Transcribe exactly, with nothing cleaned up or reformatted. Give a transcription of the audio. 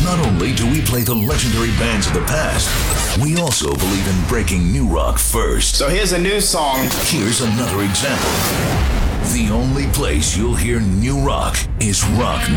Not only do we play the legendary bands of the past, we also believe in breaking new rock first. So here's a new song. Here's another example. The only place you'll hear new rock is Rock